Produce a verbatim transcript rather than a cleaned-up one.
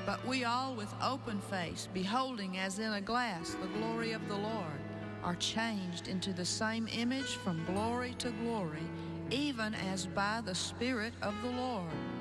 But we all with open face, beholding as in a glass the glory of the Lord, are changed into the same image from glory to glory, even as by the Spirit of the Lord.